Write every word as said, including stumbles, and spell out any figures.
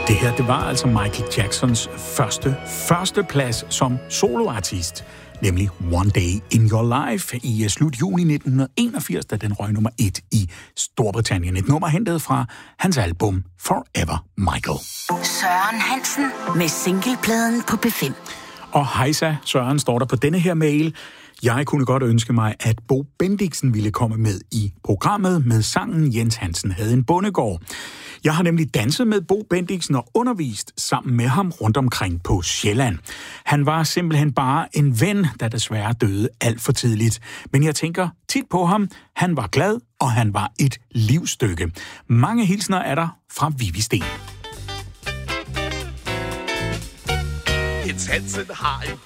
Det her, det var altså Michael Jacksons første, første plads som soloartist, nemlig One Day in Your Life i slut juni nitten enogfirs, da den røg nummer et i Storbritannien. Et nummer hentet fra hans album Forever Michael. Søren Hansen med singlepladen på P fem. Og hejsa, Søren, står der på denne her mail. Jeg kunne godt ønske mig, at Bo Bendiksen ville komme med i programmet med sangen Jens Hansen havde en bondegård. Jeg har nemlig danset med Bo Bendiksen og undervist sammen med ham rundt omkring på Sjælland. Han var simpelthen bare en ven, der desværre døde alt for tidligt. Men jeg tænker tit på ham. Han var glad, og han var et livsstykke. Mange hilsner er der fra Vivi Sten. Jens Hansen har en